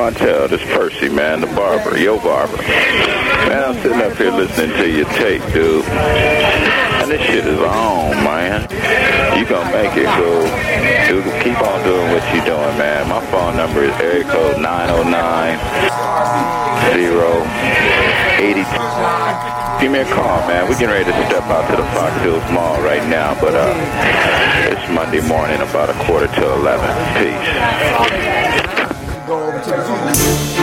Montel. This Percy, man, the barber, your barber. Man, I'm sitting up here listening to your tape, dude. And this shit is on, man. You gonna make it, cool. Dude, keep on doing what you doing, man. My phone number is area code 909-082. Give me a call, man. We're getting ready to step out to the Fox Hills Mall right now, but it's Monday morning, about 11:15. Peace.